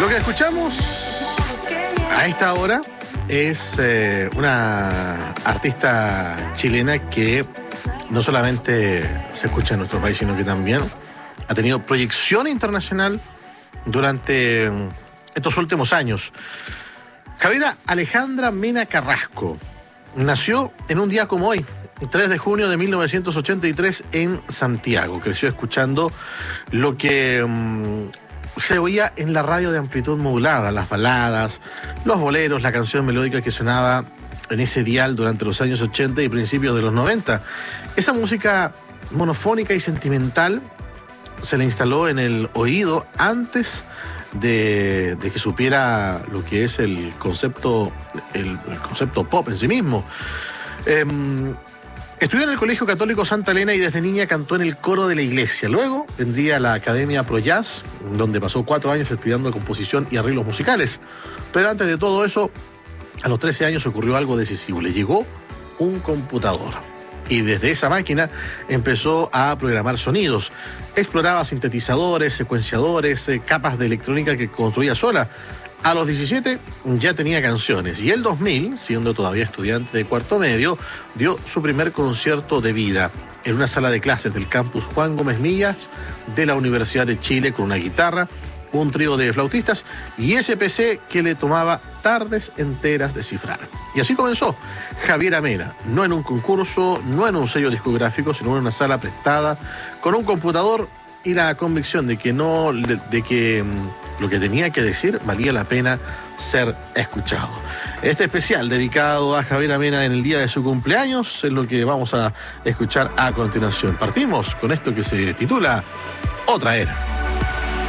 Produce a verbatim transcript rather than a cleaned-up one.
Lo que escuchamos a esta hora es eh, una artista chilena que no solamente se escucha en nuestro país, sino que también ha tenido proyección internacional durante estos últimos años. Javiera Alejandra Mena Carrasco nació en un día como hoy, tres de junio de mil novecientos ochenta y tres, en Santiago. Creció escuchando lo que um, se oía en la radio de amplitud modulada, las baladas, los boleros, la canción melódica que sonaba en ese dial durante los años ochenta y principios de los noventa. Esa música monofónica y sentimental se le instaló en el oído antes de, de que supiera lo que es el concepto, el, el concepto pop en sí mismo. Eh, Estudió en el Colegio Católico Santa Elena y desde niña cantó en el coro de la iglesia. Luego vendría a la Academia Pro Jazz, donde pasó cuatro años estudiando composición y arreglos musicales. Pero antes de todo eso, a los trece años ocurrió algo decisivo. Le llegó un computador. Y desde esa máquina empezó a programar sonidos. Exploraba sintetizadores, secuenciadores, eh, capas de electrónica que construía sola. A los diecisiete ya tenía canciones y el dos mil, siendo todavía estudiante de cuarto medio, dio su primer concierto de vida en una sala de clases del campus Juan Gómez Millas de la Universidad de Chile con una guitarra, un trío de flautistas y ese P C que le tomaba tardes enteras descifrar. Y así comenzó Javiera Mena, no en un concurso, no en un sello discográfico, sino en una sala prestada, con un computador y la convicción de que no, de, de que lo que tenía que decir valía la pena ser escuchado. Este especial dedicado a Javiera Mena en el día de su cumpleaños es lo que vamos a escuchar a continuación. Partimos con esto que se titula Otra Era.